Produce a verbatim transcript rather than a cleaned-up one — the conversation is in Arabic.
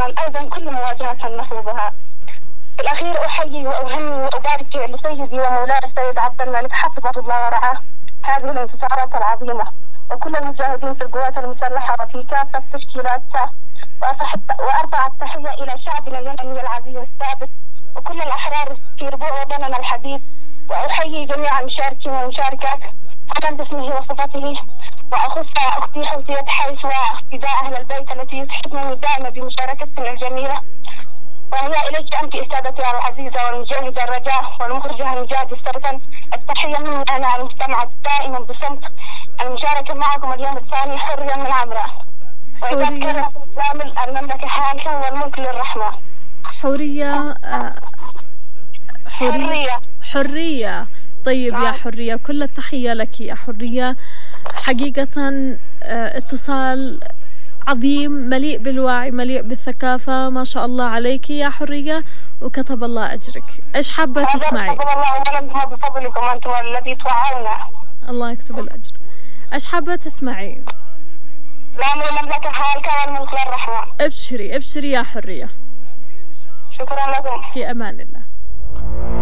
ونتحمل أيضا كل مواجهة نخوضها. في الأخير أحيي وأهني وأبارك لسيدي ومولاي السيد عبد الملك حفظه الله ورعاه هذه الانتصارات العظيمة، وكل المجاهدين في القوات المسلحة وفي كافة تشكيلاتها، وأرفع التحية إلى شعبنا اليمني العزيز الثابت وكل الأحرار في ربوع وطننا الحبيب. وأحيي جميع المشاركين والمشاركات على باسمه وصفته، وأخص أختي حوثية حيث واختداء أهل البيت التي يسعدني دائما بمشاركتنا الجميلة. وهي إليك أنت أستاذتي العزيزة والمجاهدة الرجاء والمخرجة نجاة السرطان. التحية مني أنا المستمعة دائما بصمت، المشاركة معكم اليوم الثاني حرية من عمرة. وإذا كان المملكة حالها والملك للرحمة. حرية حرية حرية. طيب يا حرية، كل التحية لك يا حرية. حقيقة اتصال عظيم مليء بالوعي مليء بالثقافة، ما شاء الله عليك يا حرية، وكتب الله أجرك. إيش حابة تسمعي؟ كتب الله ولم بفضلكم أنتم الذي توعونا. الله يكتب الأجر. إيش حابة تسمعي؟ لا من المملكة حالك والملك للرحمة. ابشري ابشري يا حرية. شكرا لكم. في أمان الله.